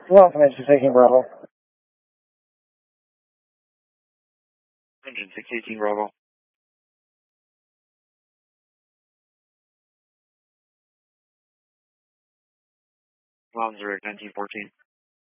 Welcome to taking Bravo. Engine 618 Bravo. 10 1914.